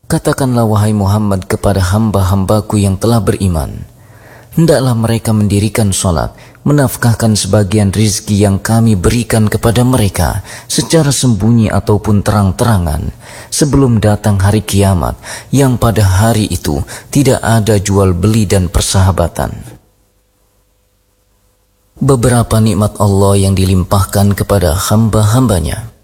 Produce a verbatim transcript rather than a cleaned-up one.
Katakanlah wahai Muhammad kepada hamba-hambaku yang telah beriman, hendaklah mereka mendirikan salat, menafkahkan sebagian rizki yang kami berikan kepada mereka secara sembunyi ataupun terang-terangan, sebelum datang hari kiamat yang pada hari itu tidak ada jual beli dan persahabatan. Beberapa nikmat Allah yang dilimpahkan kepada hamba-hambanya.